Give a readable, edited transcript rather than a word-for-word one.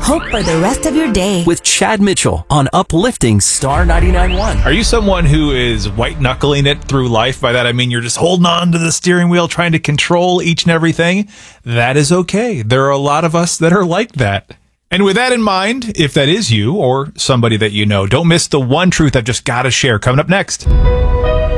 hope for the rest of your day. With Chad Mitchell on Uplifting Star 99.1. Are you someone who is white-knuckling it through life? By that, I mean you're just holding on to the steering wheel, trying to control each and everything. That is okay. There are a lot of us that are like that. And with that in mind, if that is you or somebody that you know, don't miss the one truth I've just got to share coming up next.